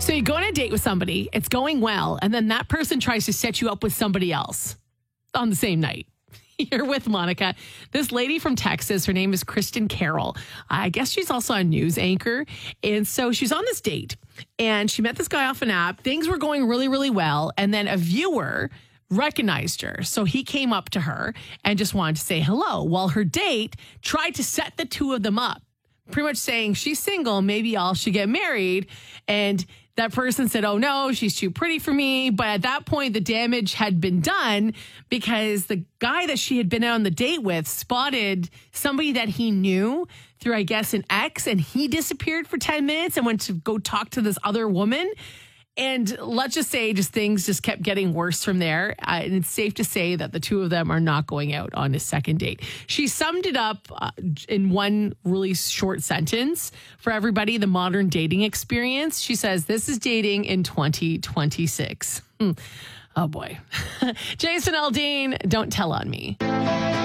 So you go on a date with somebody, it's going well, and then that person tries to set you up with somebody else on the same night. You're with Monica. This lady from Texas, her name is Kristen Carroll. I guess she's also a news anchor. And so she's on this date and she met this guy off an app. Things were going really, really well. And then a viewer recognized her. So he came up to her and just wanted to say hello, while her date tried to set the two of them up, pretty much saying she's single, maybe y'all should get married. And that person said, oh no, she's too pretty for me. But at that point, the damage had been done because the guy that she had been on the date with spotted somebody that he knew through, I guess, an ex, and he disappeared for 10 minutes and went to go talk to this other woman. And let's just say things just kept getting worse from there. And it's safe to say that the two of them are not going out on a second date. She summed it up in one really short sentence for everybody, the modern dating experience. She says, this is dating in 2026. Oh boy. Jason Aldean, don't tell on me.